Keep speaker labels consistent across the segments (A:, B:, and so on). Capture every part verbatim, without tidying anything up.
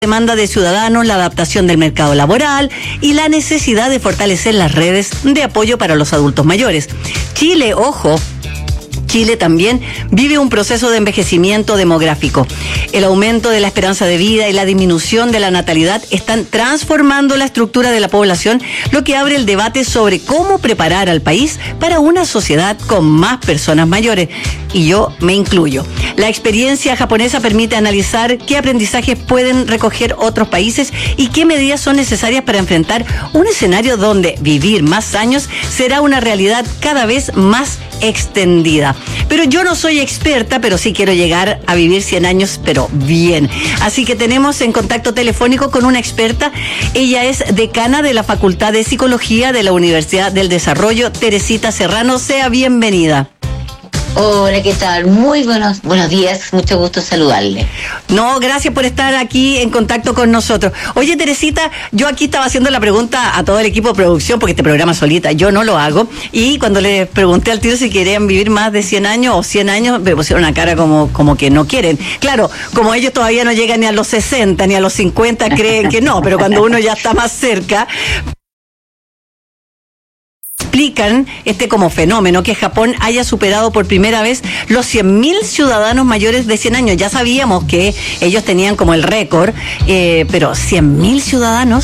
A: demanda de ciudadanos, la adaptación del mercado laboral y la necesidad de fortalecer las redes de apoyo para los adultos mayores. Chile, ojo, Chile también vive un proceso de envejecimiento demográfico. El aumento de la esperanza de vida y la disminución de la natalidad están transformando la estructura de la población, lo que abre el debate sobre cómo preparar al país para una sociedad con más personas mayores. Y yo me incluyo. La experiencia japonesa permite analizar qué aprendizajes pueden recoger otros países y qué medidas son necesarias para enfrentar un escenario donde vivir más años será una realidad cada vez más extendida. Pero yo no soy experta, pero sí quiero llegar a vivir cien años, pero bien. Así que tenemos en contacto telefónico con una experta. Ella es decana de la Facultad de Psicología de la Universidad del Desarrollo, Teresita Serrano. Sea bienvenida.
B: Hola, ¿qué tal? Muy buenos, buenos días, mucho gusto saludarle.
A: No, gracias por estar aquí en contacto con nosotros. Oye, Teresita, yo aquí estaba haciendo la pregunta a todo el equipo de producción, porque este programa solita, yo no lo hago, y cuando les pregunté al tío si querían vivir más de cien años o cien años, me pusieron una cara como, como que no quieren. Claro, como ellos todavía no llegan ni a los sesenta, ni a los cincuenta, creen que no, pero cuando uno ya está más cerca... explican este como fenómeno que Japón haya superado por primera vez los cien mil ciudadanos mayores de cien años. Ya sabíamos que ellos tenían como el récord, eh, pero cien mil ciudadanos.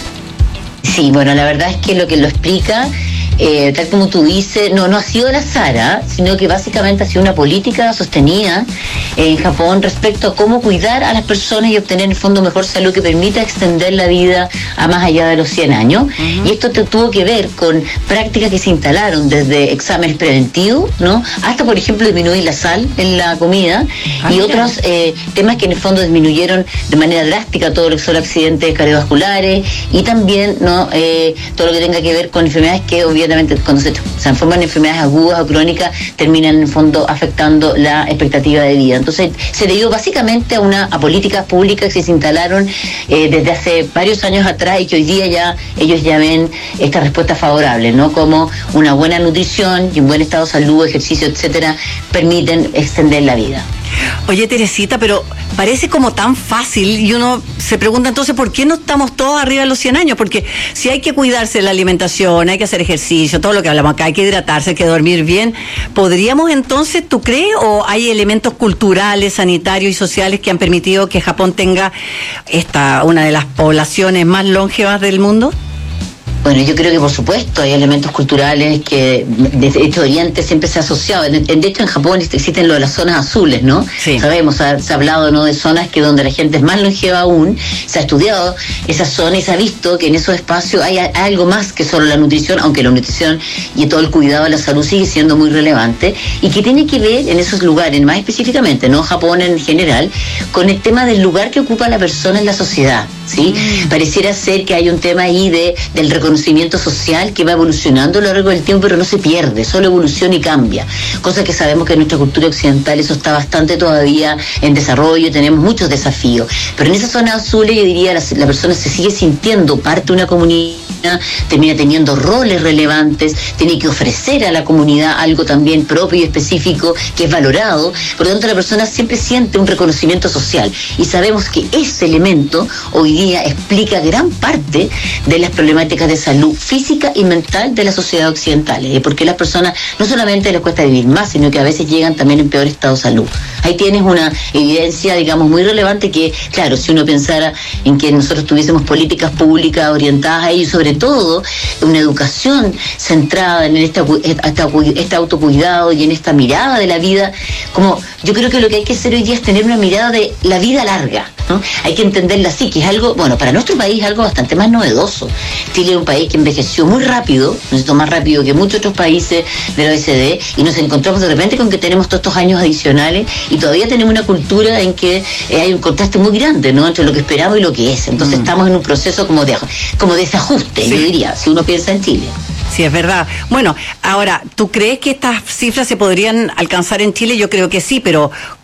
B: Sí, bueno, la verdad es que lo que lo explica, eh, tal como tú dices, no, no ha sido al azar, ¿eh? Sino que básicamente ha sido una política sostenida en Japón respecto a cómo cuidar a las personas y obtener en el fondo mejor salud que permita extender la vida a más allá de los cien años. Uh-huh. Y esto te, tuvo que ver con prácticas que se instalaron desde exámenes preventivos, ¿no? Hasta, por ejemplo, disminuir la sal en la comida. Ah, y otros eh, temas que en el fondo disminuyeron de manera drástica todo lo que son accidentes cardiovasculares y también, ¿no? Eh, todo lo que tenga que ver con enfermedades que obviamente cuando se transforman en enfermedades agudas o crónicas terminan en el fondo afectando la expectativa de vida. Entonces se debió básicamente a una a políticas públicas que se instalaron eh, desde hace varios años atrás y que hoy día ya ellos ya ven esta respuesta favorable, ¿no? Como una buena nutrición y un buen estado de salud, ejercicio, etcétera, permiten extender la vida.
A: Oye, Teresita, pero parece como tan fácil y uno se pregunta entonces ¿por qué no estamos todos arriba de los cien años? Porque si hay que cuidarse de la alimentación, hay que hacer ejercicio, todo lo que hablamos acá, hay que hidratarse, hay que dormir bien, ¿podríamos entonces, tú crees, o hay elementos culturales, sanitarios y sociales que han permitido que Japón tenga esta una de las poblaciones más longevas del mundo?
B: Bueno, yo creo que por supuesto hay elementos culturales que desde este Oriente siempre se ha asociado. De hecho, en Japón existen lo de las zonas azules, ¿no?
A: Sí.
B: Sabemos, se ha, se ha hablado, ¿no?, de zonas que donde la gente es más longeva aún. Se ha estudiado esa zona y se ha visto que en esos espacios hay, hay algo más que solo la nutrición, aunque la nutrición y todo el cuidado de la salud sigue siendo muy relevante y que tiene que ver en esos lugares, más específicamente, no Japón en general, con el tema del lugar que ocupa la persona en la sociedad, ¿sí? Mm. Pareciera ser que hay un tema ahí de del reconocimiento social que va evolucionando a lo largo del tiempo, pero no se pierde, solo evoluciona y cambia. Cosa que sabemos que en nuestra cultura occidental eso está bastante todavía en desarrollo, tenemos muchos desafíos. Pero en esa zona azul yo diría la, la persona se sigue sintiendo parte de una comunidad, termina teniendo roles relevantes, tiene que ofrecer a la comunidad algo también propio y específico que es valorado, por lo tanto la persona siempre siente un reconocimiento social y sabemos que ese elemento hoy día explica gran parte de las problemáticas de salud física y mental de la sociedad occidental, ¿eh? Porque las personas no solamente les cuesta vivir más, sino que a veces llegan también en peor estado de salud. Ahí tienes una evidencia, digamos, muy relevante que, claro, si uno pensara en que nosotros tuviésemos políticas públicas orientadas a ello, sobre todo una educación centrada en este, este autocuidado y en esta mirada de la vida, como yo creo que lo que hay que hacer hoy día es tener una mirada de la vida larga, ¿no? Hay que entenderla así, que es algo, bueno, para nuestro país algo bastante más novedoso. Chile es un país que envejeció muy rápido, necesito más rápido que muchos otros países de la O E C D, y nos encontramos de repente con que tenemos todos estos años adicionales y todavía tenemos una cultura en que eh, hay un contraste muy grande, ¿no?, entre lo que esperamos y lo que es. Entonces mm. estamos en un proceso como de como desajuste, sí. Yo diría, si uno piensa en Chile.
A: Sí, es verdad. Bueno, ahora, ¿tú crees que estas cifras se podrían alcanzar en Chile? Yo creo que sí, pero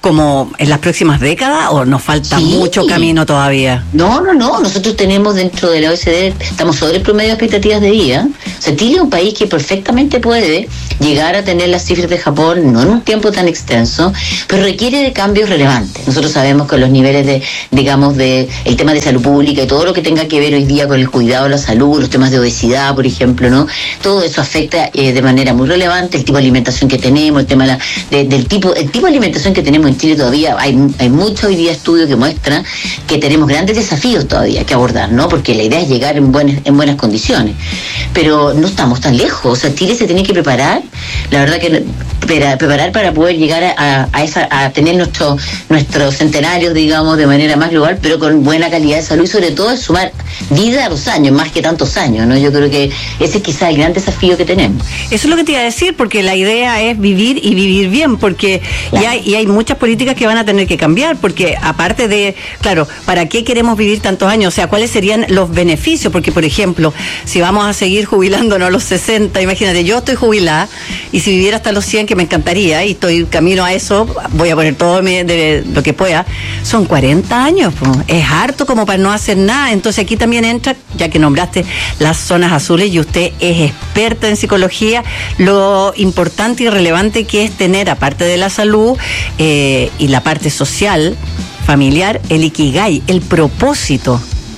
A: como en las próximas décadas o nos falta
B: Sí.
A: mucho camino todavía?
B: No, no, no. Nosotros tenemos dentro de la O E C D, estamos sobre el promedio de expectativas de vida. O sea, Chile es un país que perfectamente puede llegar a tener las cifras de Japón, no en un tiempo tan extenso, pero requiere de cambios relevantes. Nosotros sabemos que los niveles de, digamos, de el tema de salud pública y todo lo que tenga que ver hoy día con el cuidado de la salud, los temas de obesidad, por ejemplo, ¿no? Todo eso afecta eh, de manera muy relevante el tipo de alimentación que tenemos, el tema de la, de, del tipo, el tipo de alimentación que tenemos en Chile todavía. Hay, hay muchos hoy día estudios que muestran que tenemos grandes desafíos todavía que abordar, ¿no? Porque la idea es llegar en buenas, en buenas condiciones. Pero no estamos tan lejos. O sea, Chile se tiene que preparar, la verdad que para, preparar para poder llegar a, a, esa, a tener nuestro, nuestros centenarios, digamos, de manera más global, pero con buena calidad de salud y sobre todo es sumar vida a los años, más que tantos años, ¿no? Yo creo que ese es quizás el gran desafío que tenemos.
A: Eso es lo que te iba a decir, porque la idea es vivir y vivir bien, porque claro. y, hay, y hay muchas políticas que van a tener que cambiar, porque aparte de, claro, ¿para qué queremos vivir tantos años? O sea, ¿cuáles serían los beneficios? Porque, por ejemplo, si vamos a seguir jubilándonos a los sesenta, imagínate, yo estoy jubilada, y si viviera hasta los cien, que me encantaría, y estoy camino a eso, voy a poner todo de, de lo que pueda, son cuarenta años, pues, es harto como para no hacer nada. Entonces aquí también entra, ya que nombraste las zonas azules y usted es experta en psicología, lo importante y relevante que es tener, aparte de la salud eh, y la parte social, familiar, el ikigai, el propósito.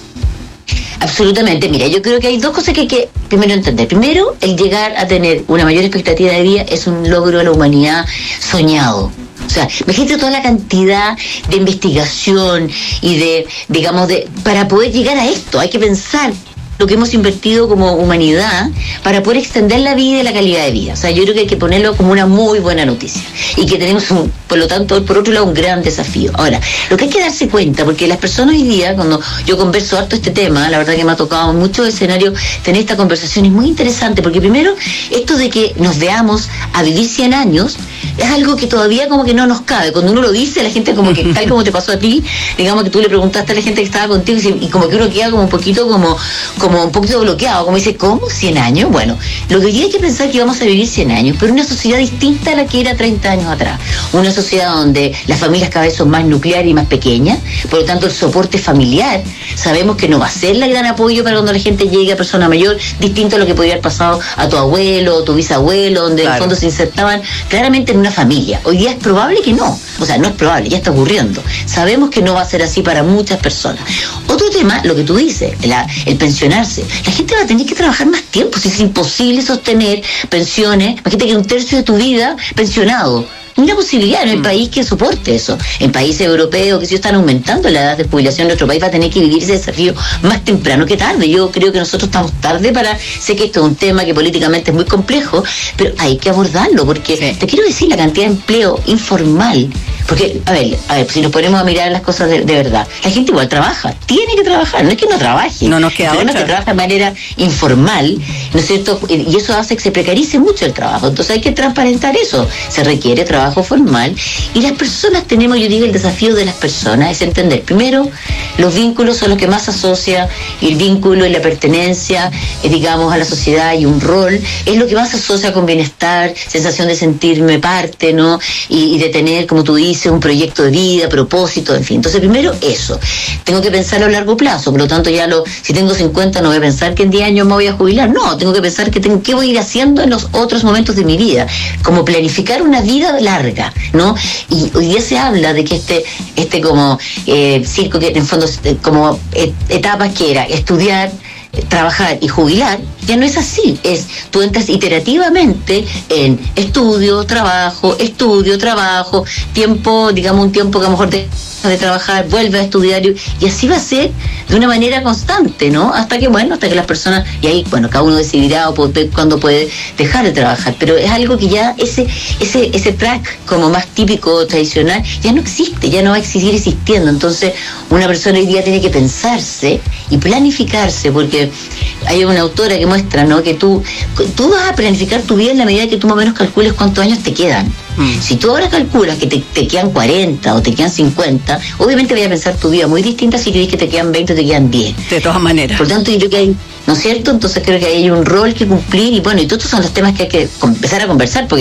B: Absolutamente. Mira, yo creo que hay dos cosas que hay que primero entender. Primero, el llegar a tener una mayor expectativa de vida es un logro de la humanidad soñado. O sea, imagínate toda la cantidad de investigación y de, digamos, de para poder llegar a esto. Hay que pensar lo que hemos invertido como humanidad para poder extender la vida y la calidad de vida. O sea, yo creo que hay que ponerlo como una muy buena noticia y que tenemos, un, por lo tanto, por otro lado, un gran desafío. Ahora, lo que hay que darse cuenta, porque las personas hoy día, cuando yo converso harto este tema, la verdad que me ha tocado en muchos escenarios tener esta conversación, es muy interesante, porque primero, esto de que nos veamos a vivir cien años, es algo que todavía como que no nos cabe. Cuando uno lo dice, la gente como que, tal como te pasó a ti, digamos que tú le preguntaste a la gente que estaba contigo y, y como que uno queda como un poquito como... como un poquito bloqueado, como dice, ¿cómo? ¿cien años? Bueno, lo que hoy día hay que pensar es que vamos a vivir cien años, pero una sociedad distinta a la que era treinta años atrás. Una sociedad donde las familias cada vez son más nucleares y más pequeñas, por lo tanto el soporte familiar, sabemos que no va a ser el gran apoyo para cuando la gente llegue a persona mayor, distinto a lo que podría haber pasado a tu abuelo o tu bisabuelo, donde claro. en el fondo se insertaban claramente en una familia. Hoy día es probable que no, o sea, no es probable, ya está ocurriendo. Sabemos que no va a ser así para muchas personas. Otro tema, lo que tú dices, la, el pensionarse. La gente va a tener que trabajar más tiempo, si es imposible sostener pensiones. Imagínate que un tercio de tu vida pensionado. Una posibilidad en el mm. país que soporte eso. En países europeos que sí están aumentando la edad de jubilación, nuestro país va a tener que vivir ese desafío más temprano que tarde. Yo creo que nosotros estamos tarde para... Sé que esto es un tema que políticamente es muy complejo, pero hay que abordarlo, porque sí. te quiero decir la cantidad de empleo informal. Porque, a ver, a ver, si nos ponemos a mirar las cosas de, de verdad, la gente igual trabaja, tiene que trabajar, no es que no trabaje.
A: No nos queda otra.
B: Que trabaja de manera informal, ¿no es cierto? Y eso hace que se precarice mucho el trabajo. Entonces hay que transparentar eso. Se requiere trabajo formal y las personas tenemos, yo digo, el desafío de las personas es entender, primero, los vínculos son los que más asocia, y el vínculo y la pertenencia, eh, digamos, a la sociedad y un rol, es lo que más asocia con bienestar, sensación de sentirme parte, ¿no? Y, y de tener, como tú dices, un proyecto de vida, propósito, en fin. Entonces, primero, eso. Tengo que pensar a largo plazo, por lo tanto, ya lo, si tengo cincuenta, no voy a pensar que en diez años me voy a jubilar, no, tengo que pensar que tengo, qué voy a ir haciendo en los otros momentos de mi vida, como planificar una vida larga, ¿no? Y hoy día se habla de que este, este como eh, circo, que en fondo como et- etapas que era estudiar, trabajar y jubilar, ya no es así, es tú entras iterativamente en estudio, trabajo, estudio, trabajo, tiempo, digamos un tiempo que a lo mejor te de trabajar, vuelve a estudiar y, y así va a ser de una manera constante, ¿no? Hasta que, bueno, hasta que las personas, y ahí, bueno, cada uno decidirá o puede, cuándo puede dejar de trabajar, pero es algo que ya ese, ese, ese track como más típico, tradicional, ya no existe, ya no va a existir existiendo. Entonces, una persona hoy día tiene que pensarse y planificarse, porque hay una autora que muestra, ¿no? Que tú, tú vas a planificar tu vida en la medida que tú más o menos calcules cuántos años te quedan. Mm. Si tú ahora calculas que te, te quedan cuarenta o te quedan cincuenta, obviamente voy a pensar tu vida muy distinta si crees que te quedan veinte o te quedan diez.
A: De todas maneras.
B: Por tanto, yo creo que hay, ¿no es cierto? Entonces creo que hay un rol que cumplir y bueno, y todos estos son los temas que hay que empezar a conversar, porque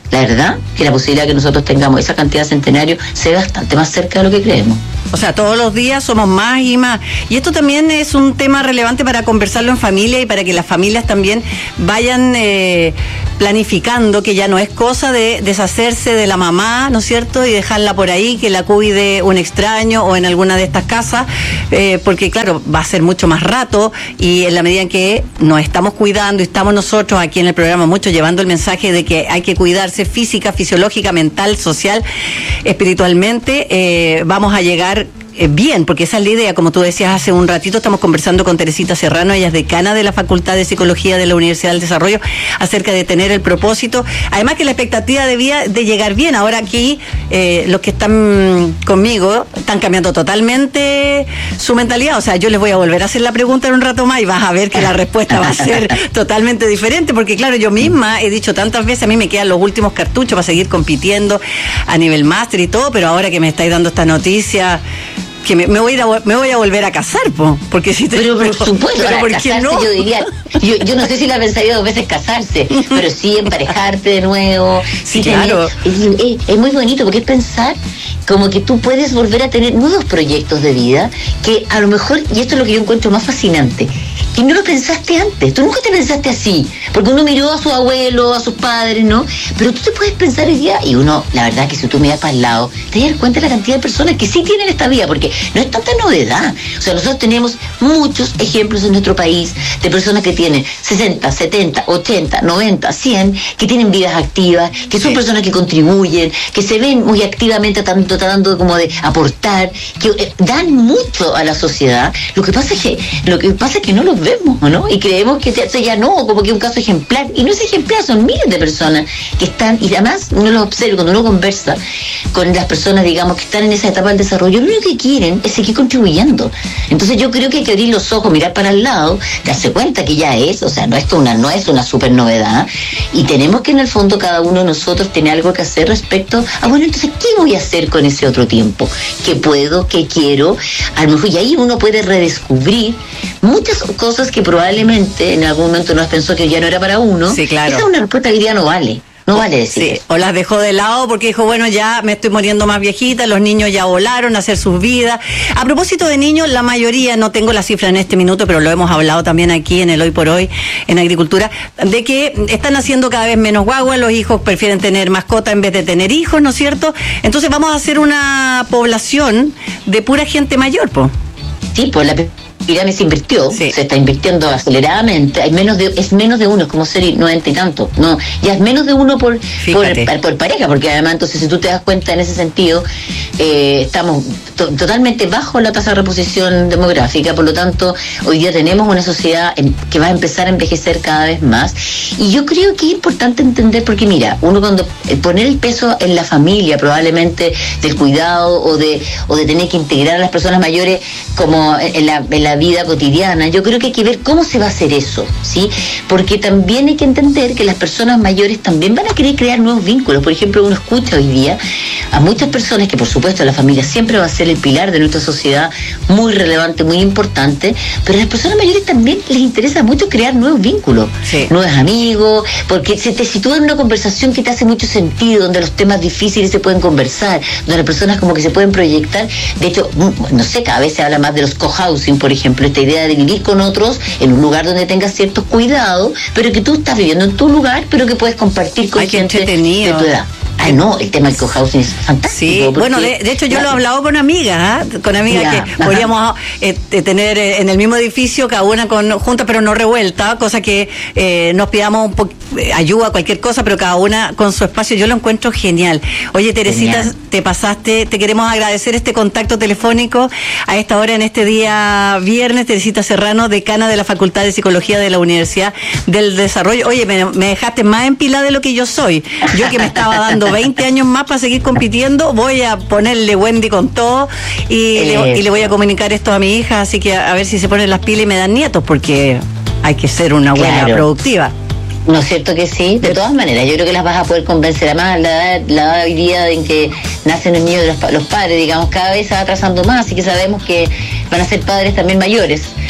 B: la verdad que la posibilidad de que nosotros tengamos esa cantidad de centenarios se ve bastante más cerca de lo que creemos.
A: O sea, todos los días somos más y más. Y esto también es un tema relevante para conversarlo en familia y para que las familias también vayan eh, planificando que ya no es cosa de deshacerse de la mamá, ¿no es cierto? Y dejarla por ahí, que la cuide un extraño o en alguna de estas casas, eh, porque claro, va a ser mucho más rato y en la medida en que nos estamos cuidando y estamos nosotros aquí en el programa mucho llevando el mensaje de que hay que cuidarse física, fisiológica, mental, social, espiritualmente, eh, vamos a llegar Eh, bien, porque esa es la idea, como tú decías hace un ratito, estamos conversando con Teresita Serrano, ella es decana de la Facultad de Psicología de la Universidad del Desarrollo, acerca de tener el propósito, además que la expectativa debía de llegar bien. Ahora aquí eh, los que están conmigo están cambiando totalmente su mentalidad, o sea, yo les voy a volver a hacer la pregunta en un rato más y vas a ver que la respuesta va a ser totalmente diferente, porque claro, yo misma he dicho tantas veces, a mí me quedan los últimos cartuchos para seguir compitiendo a nivel máster y todo, pero ahora que me estáis dando esta noticia, que me, me voy a ir a, me voy a volver a casar, po, porque si te
B: pero por supuesto,
A: pero ¿por qué no?
B: Yo diría, yo, yo no sé si la pensaría dos veces casarse, pero sí emparejarte de nuevo, sí, sí claro. Tener, es, es, es muy bonito porque es pensar como que tú puedes volver a tener nuevos proyectos de vida que a lo mejor, y esto es lo que yo encuentro más fascinante, que no lo pensaste antes, tú nunca te pensaste así, porque uno miró a su abuelo, a sus padres, ¿no? Pero tú te puedes pensar hoy día, y uno, la verdad que si tú miras para el lado, te das cuenta de la cantidad de personas que sí tienen esta vida, porque no es tanta novedad. O sea, nosotros tenemos muchos ejemplos en nuestro país de personas que tienen sesenta, setenta, ochenta, noventa, cien, que tienen vidas activas, que son sí. personas que contribuyen, que se ven muy activamente tanto, tratando como de aportar, que eh, dan mucho a la sociedad. Lo que pasa es que, lo que pasa es que no los vemos, ¿no? Y creemos que se ya no, como que es un caso ejemplar, y no es ejemplar, son miles de personas que están, y además uno los observa, cuando uno conversa con las personas, digamos, que están en esa etapa del desarrollo, lo único que quieren es seguir contribuyendo. Entonces yo creo que hay que abrir los ojos, mirar para el lado, darse cuenta que ya es, o sea, no es una, no es una super novedad, y tenemos que en el fondo cada uno de nosotros tener algo que hacer respecto a, bueno, entonces, ¿qué voy a hacer con ese otro tiempo? ¿Qué puedo? ¿Qué quiero? A lo mejor, y ahí uno puede redescubrir muchas cosas que probablemente en algún momento nos pensó que ya no era para uno.
A: Sí, claro.
B: Esa es una respuesta que hoy día no vale. No vale decir
A: sí,
B: eso.
A: O las dejó de lado porque dijo, bueno, ya me estoy muriendo más viejita, los niños ya volaron a hacer sus vidas. A propósito de niños, la mayoría, no tengo la cifra en este minuto, pero lo hemos hablado también aquí en el Hoy por Hoy, en Agricultura, de que están haciendo cada vez menos guaguas, los hijos prefieren tener mascota en vez de tener hijos, ¿no es cierto? Entonces vamos a hacer una población de pura gente mayor, po.
B: Sí, pues la pirámide se invirtió, sí. se está invirtiendo aceleradamente, hay menos de, es menos de uno, es como ser noventa y tanto, no, ya es menos de uno por, por, por pareja, porque además entonces si tú te das cuenta en ese sentido, eh, estamos to, totalmente bajo la tasa de reposición demográfica, por lo tanto hoy día tenemos una sociedad en, que va a empezar a envejecer cada vez más, y yo creo que es importante entender, porque mira, uno cuando eh, poner el peso en la familia, probablemente del cuidado o de, o de tener que integrar a las personas mayores como en la, en la vida cotidiana, yo creo que hay que ver cómo se va a hacer eso, ¿sí? Porque también hay que entender que las personas mayores también van a querer crear nuevos vínculos. Por ejemplo, uno escucha hoy día a muchas personas que, por supuesto, la familia siempre va a ser el pilar de nuestra sociedad, muy relevante, muy importante, pero a las personas mayores también les interesa mucho crear nuevos vínculos, sí. nuevos amigos, porque se te sitúa en una conversación que te hace mucho sentido, donde los temas difíciles se pueden conversar, donde las personas como que se pueden proyectar. De hecho, no sé, cada vez se habla más de los cohousing, por ejemplo, esta idea de vivir con otros en un lugar donde tengas ciertos cuidados, pero que tú estás viviendo en tu lugar, pero que puedes compartir con
A: Ay,
B: gente de
A: tu
B: edad. Ay, no, el tema del cohousing es fantástico.
A: Sí, bueno, de, de hecho yo lo he hablado con amigas, ¿eh? con amigas ya, que ajá. podríamos eh, tener eh, en el mismo edificio, cada una con junta, pero no revuelta, cosa que eh, nos pidamos un po- ayuda, cualquier cosa, pero cada una con su espacio. Yo lo encuentro genial. Oye, Teresita, genial. Te pasaste, te queremos agradecer este contacto telefónico a esta hora, en este día viernes. Teresita Serrano, decana de la Facultad de Psicología de la Universidad del Desarrollo. Oye, me, me dejaste más empilada de lo que yo soy. Yo que me estaba dando veinte años más para seguir compitiendo, voy a ponerle Wendy con todo y, eh, le, y le voy a comunicar esto a mi hija, así que a, a ver si se ponen las pilas y me dan nietos, porque hay que ser una abuela claro. productiva.
B: ¿No es cierto que sí? De todas maneras, yo creo que las vas a poder convencer. Además, la edad, la edad hoy día en que nacen los niños de los, los padres, digamos, cada vez se va atrasando más, así que sabemos que van a ser padres también mayores.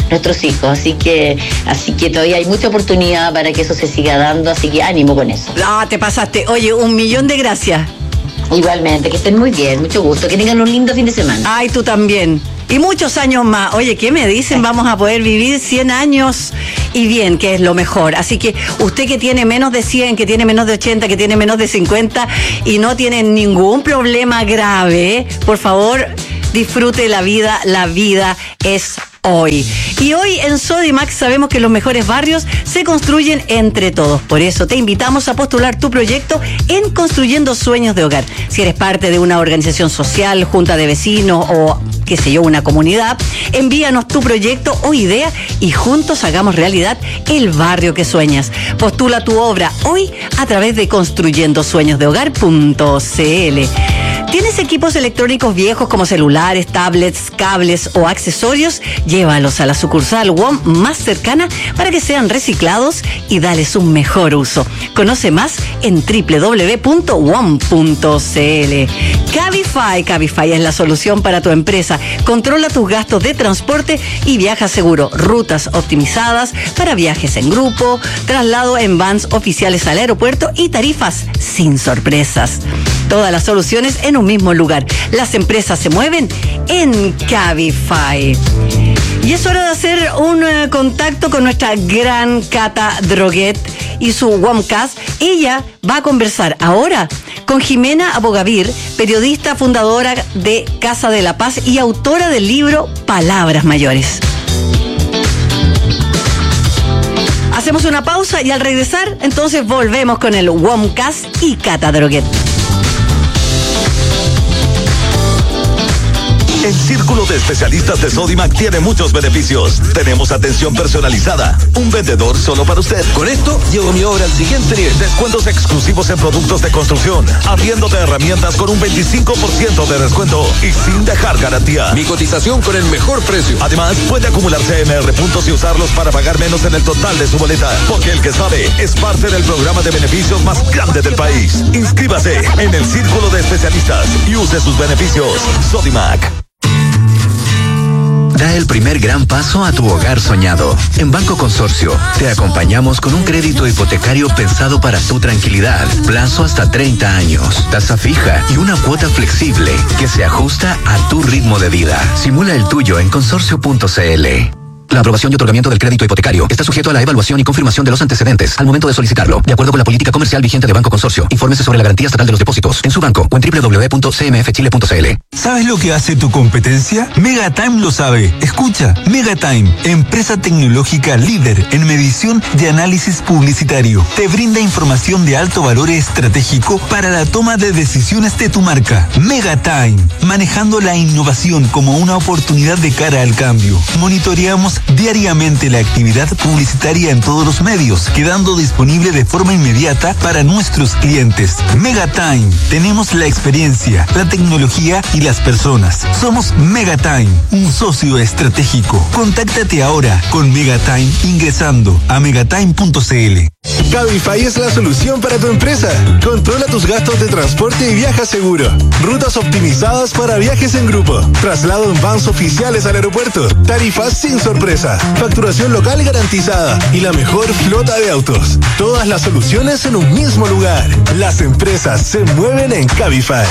B: nuestros hijos. Así que, así que todavía hay mucha oportunidad para que eso se siga dando, así que ánimo con eso.
A: Ah, te pasaste. Oye, un millón de gracias.
B: Igualmente, que estén muy bien, mucho gusto, que tengan un lindo fin de semana.
A: Ay, tú también. Y muchos años más. Oye, ¿qué me dicen? Vamos a poder vivir cien años y bien, que es lo mejor. Así que usted que tiene menos de cien, que tiene menos de ochenta, que tiene menos de cincuenta y no tiene ningún problema grave, por favor, disfrute la vida. La vida es hoy. Y hoy en Sodimac sabemos que los mejores barrios se construyen entre todos. Por eso te invitamos a postular tu proyecto en Construyendo Sueños de Hogar. Si eres parte de una organización social, junta de vecinos o, qué sé yo, una comunidad, envíanos tu proyecto o idea y juntos hagamos realidad el barrio que sueñas. Postula tu obra hoy a través de construyendo sueños de hogar punto c l. ¿Tienes equipos electrónicos viejos como celulares, tablets, cables o accesorios? Llévalos a la sucursal W O M más cercana para que sean reciclados y dales un mejor uso. Conoce más en doble u doble u doble u punto w o m punto c l. Cabify. Cabify es la solución para tu empresa. Controla tus gastos de transporte y viaja seguro. Rutas optimizadas para viajes en grupo, traslado en vans oficiales al aeropuerto y tarifas sin sorpresas. Todas las soluciones en un mismo lugar. Las empresas se mueven en Cabify. Y es hora de hacer un uh, contacto con nuestra gran Cata Droguet y su WOMcast. Ella va a conversar ahora con Jimena Abogavir, periodista, fundadora de Casa de la Paz y autora del libro Palabras Mayores. Hacemos una pausa y al regresar, entonces volvemos con el WOMcast y Cata Droguet.
C: El Círculo de Especialistas de Sodimac tiene muchos beneficios. Tenemos atención personalizada, un vendedor solo para usted.
D: Con esto, llevo mi obra al siguiente nivel.
C: Descuentos exclusivos en productos de construcción, abriéndote herramientas con un veinticinco por ciento de descuento y sin dejar garantía.
D: Mi cotización con el mejor precio.
C: Además, puede acumular C M R puntos y usarlos para pagar menos en el total de su boleta. Porque el que sabe es parte del programa de beneficios más grande del país. Inscríbase en el Círculo de Especialistas y use sus beneficios. Sodimac.
E: Da el primer gran paso a tu hogar soñado. En Banco Consorcio, te acompañamos con un crédito hipotecario pensado para tu tranquilidad. Plazo hasta treinta años, tasa fija y una cuota flexible que se ajusta a tu ritmo de vida. Simula el tuyo en consorcio punto c l. La aprobación y otorgamiento del crédito hipotecario está sujeto a la evaluación y confirmación de los antecedentes al momento de solicitarlo, de acuerdo con la política comercial vigente de Banco Consorcio. Infórmese sobre la garantía estatal de los depósitos en su banco o en doble u doble u doble u punto c m f chile punto c l.
F: ¿Sabes lo que hace tu competencia? Megatime lo sabe. Escucha, Megatime, empresa tecnológica líder en medición de análisis publicitario. Te brinda información de alto valor estratégico para la toma de decisiones de tu marca. Megatime, manejando la innovación como una oportunidad de cara al cambio. Monitoreamos diariamente la actividad publicitaria en todos los medios, quedando disponible de forma inmediata para nuestros clientes. Megatime, tenemos la experiencia, la tecnología y las personas. Somos Megatime, un socio estratégico. Contáctate ahora con Megatime ingresando a megatime punto c l.
G: Cabify es la solución para tu empresa. Controla tus gastos de transporte y viaja seguro. Rutas optimizadas para viajes en grupo. Traslado en vans oficiales al aeropuerto. Tarifas sin sorpresa. Facturación local garantizada. Y la mejor flota de autos. Todas las soluciones en un mismo lugar. Las empresas se mueven en Cabify.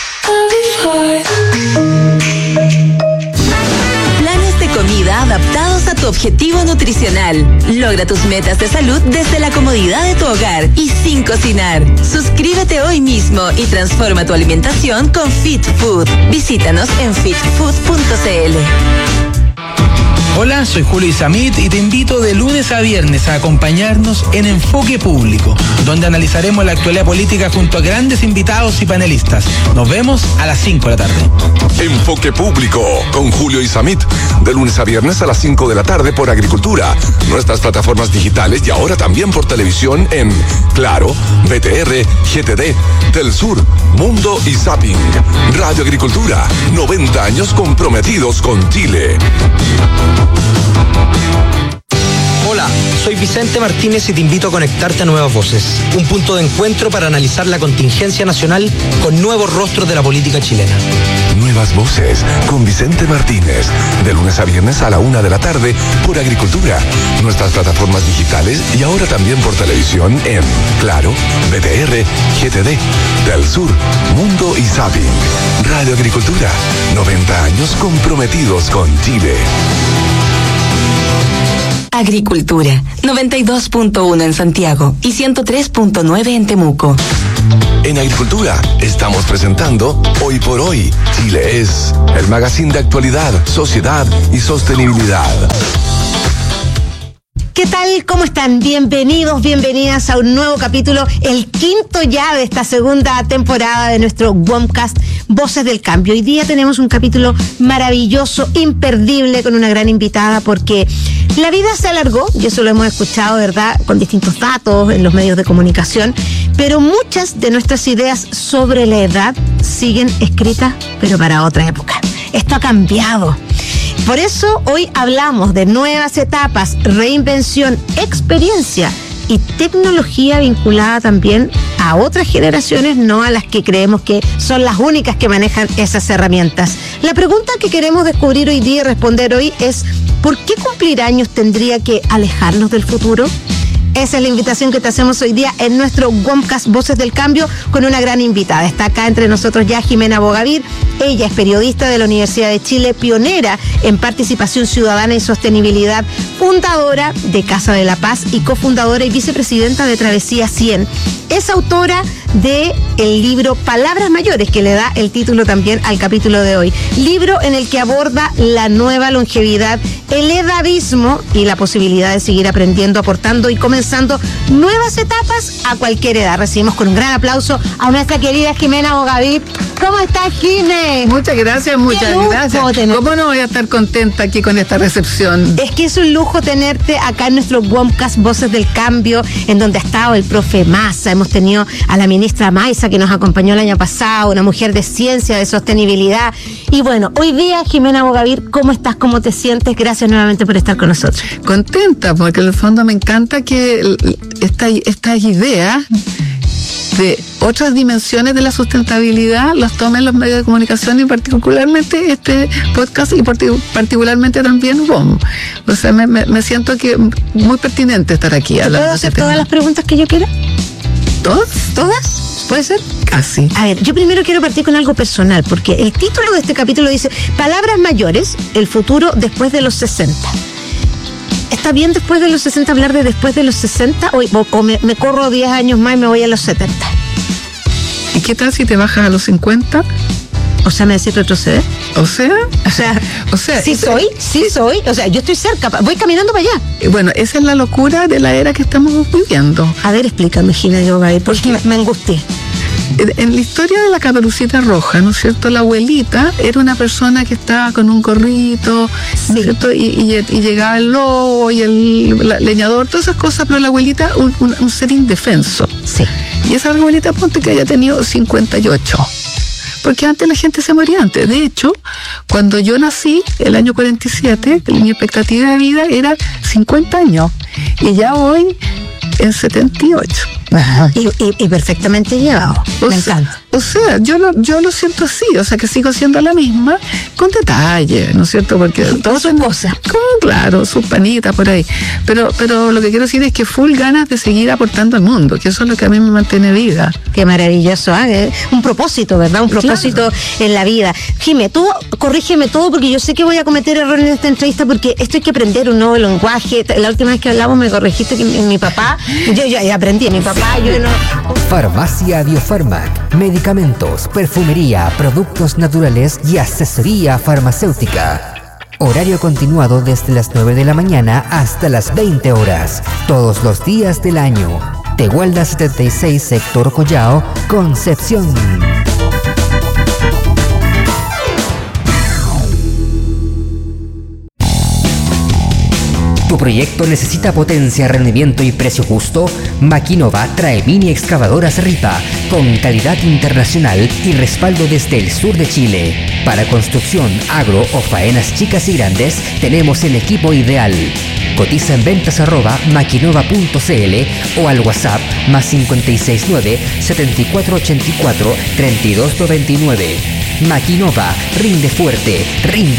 H: Planes de comida adaptados a tu objetivo nutricional. Logra tus metas de salud desde la comodidad de tu hogar y sin cocinar. Suscríbete hoy mismo y transforma tu alimentación con Fit Food. Visítanos en fit food punto c l.
I: Hola, soy Julio Isamit y te invito de lunes a viernes a acompañarnos en Enfoque Público, donde analizaremos la actualidad política junto a grandes invitados y panelistas. Nos vemos a las cinco de la tarde.
J: Enfoque Público con Julio Isamit, de lunes a viernes a las cinco de la tarde por Agricultura, nuestras plataformas digitales y ahora también por televisión en Claro, B T R, G T D, Telsur, Mundo y Zapping. Radio Agricultura, noventa años comprometidos con Chile.
K: Hola, soy Soy Vicente Martínez y te invito a conectarte a Nuevas Voces, un punto de encuentro para analizar la contingencia nacional con nuevos rostros de la política chilena.
J: Nuevas Voces con Vicente Martínez, de lunes a viernes a la una de la tarde por Agricultura, nuestras plataformas digitales y ahora también por televisión en Claro, B T R, G T D, Del Sur, Mundo y Zapping. Radio Agricultura, noventa años comprometidos con Chile.
H: Agricultura, noventa y dos punto uno en Santiago y ciento tres punto nueve en Temuco.
J: En Agricultura estamos presentando Hoy por Hoy. Chile es el magazine de actualidad, sociedad y sostenibilidad.
L: ¿Qué tal? ¿Cómo están? Bienvenidos, bienvenidas a un nuevo capítulo, el quinto ya de esta segunda temporada de nuestro WOMcast Voces del Cambio. Hoy día tenemos un capítulo maravilloso, imperdible, con una gran invitada, porque la vida se alargó, y eso lo hemos escuchado, ¿verdad?, con distintos datos en los medios de comunicación, pero muchas de nuestras ideas sobre la edad siguen escritas, pero para otra época. Esto ha cambiado. Por eso hoy hablamos de nuevas etapas, reinvención, experiencia y tecnología vinculada también a otras generaciones, no a las que creemos que son las únicas que manejan esas herramientas. La pregunta que queremos descubrir hoy día y responder hoy es: ¿por qué cumplir años tendría que alejarnos del futuro? Esa es la invitación que te hacemos hoy día en nuestro WOMcast Voces del Cambio, con una gran invitada. Está acá entre nosotros ya Jimena Bogavir. Ella es periodista de la Universidad de Chile, pionera en participación ciudadana y sostenibilidad, fundadora de Casa de la Paz y cofundadora y vicepresidenta de Travesía cien. Es autora de el libro Palabras Mayores, que le da el título también al capítulo de hoy. Libro en el que aborda la nueva longevidad, el edadismo y la posibilidad de seguir aprendiendo, aportando y comenzando nuevas etapas a cualquier edad. Recibimos con un gran aplauso a nuestra querida Jimena Bogavir. ¿Cómo estás, Jimé?
M: Muchas gracias, muchas gracias. ¿Cómo no voy a estar contenta aquí con esta recepción?
L: Es que es un lujo tenerte acá en nuestro WOMcast Voces del Cambio, en donde ha estado el profe Massa. Hemos tenido a la ministra Maiza, que nos acompañó el año pasado, una mujer de ciencia, de sostenibilidad. Y bueno, hoy día, Jimena Bogavir, ¿cómo estás? ¿Cómo te sientes? Gracias nuevamente por estar con nosotros.
M: Contenta, porque en el fondo me encanta que esta, estas ideas de otras dimensiones de la sustentabilidad las tomen los medios de comunicación, y particularmente este podcast, y particularmente también V O M. O sea, me, me, me siento que muy pertinente estar aquí.
L: ¿Puedo hacer todas las preguntas que yo quiera?
M: ¿Todas?
L: ¿Todas? ¿Puede ser?
M: Casi.
L: A ver, yo primero quiero partir con algo personal, porque el título de este capítulo dice Palabras Mayores, el futuro después de los sesenta. ¿Está bien después de los sesenta hablar de después de los sesenta? ¿O, o me, me corro diez años más y me voy a los setenta?
M: ¿Y qué tal si te bajas a los cincuenta?
L: O sea, ¿me decís retroceder?
M: O sea,
L: o sea,
M: o sea,
L: sí soy, sí soy, o sea, yo estoy cerca, voy caminando para allá.
M: Bueno, esa es la locura de la era que estamos viviendo.
L: A ver, explícame, Gina, yo, porque me, me angustié.
M: En la historia de la Caperucita Roja, ¿no es cierto? La abuelita era una persona que estaba con un gorrito, ¿no es cierto? Y, y, y llegaba el lobo y el la, leñador, todas esas cosas, pero la abuelita, un, un, un ser indefenso.
L: Sí.
M: Y esa abuelita, ponte que haya tenido cincuenta y ocho. Porque antes la gente se moría antes. De hecho, cuando yo nací, el año cuarenta y siete, mi expectativa de vida era cincuenta años. Y ya hoy en setenta y ocho.
L: Ajá. Y, y, y perfectamente llevado.
M: O
L: Me
M: sea,
L: encanta.
M: O sea, yo lo, yo lo siento así, o sea que sigo siendo la misma, con detalle, ¿no es cierto? Porque
L: todas sus cosas.
M: Claro, sus panitas por ahí. Pero, pero lo que quiero decir es que full ganas de seguir aportando al mundo, que eso es lo que a mí me mantiene viva.
L: Qué maravilloso, ¿eh? Un propósito, ¿verdad? Un propósito, claro, en la vida. Jimé, tú corrígeme todo, porque yo sé que voy a cometer errores en esta entrevista, porque esto hay que aprender un nuevo lenguaje. La última vez que hablamos me corregiste que mi, mi papá, yo ya aprendí, mi papá, yo no...
N: Farmacia Biofarmac, medicamentos, perfumería, productos naturales y asesoría farmacéutica. Horario continuado desde las nueve de la mañana hasta las veinte horas, todos los días del año. Tehuelda setenta y seis, Sector Collao, Concepción. ¿Tu proyecto necesita potencia, rendimiento y precio justo? Maquinova trae mini excavadoras Ripa con calidad internacional y respaldo desde el sur de Chile. Para construcción, agro o faenas chicas y grandes, tenemos el equipo ideal. Cotiza en ventas arroba maquinova punto cl o al WhatsApp más cinco seis nueve, siete cuatro ocho cuatro, tres dos nueve nueve. Maquinova, rinde fuerte, rinde